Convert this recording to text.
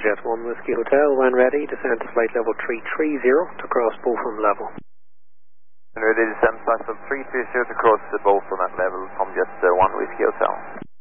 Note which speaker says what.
Speaker 1: Jet 1 Whiskey Hotel, when ready, descend to flight level 330 to cross Beaufort level.
Speaker 2: Ready to descend flight level 330 to cross the Beaufort level from Jet 1 Whiskey Hotel.